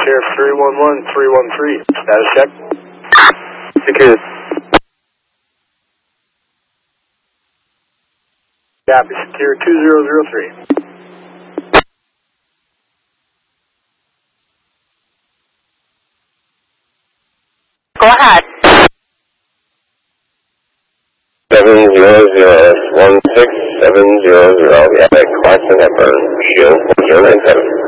Sheriff 311-313. Status check. Secure. Copy, secure 2003. Go ahead. 700-16-700. We have a Clarkson Hepburn, Shield 097.